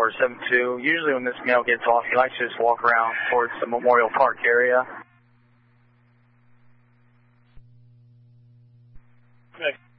7472. Usually when this male gets off, he likes to just walk around towards the Memorial Park area. Okay.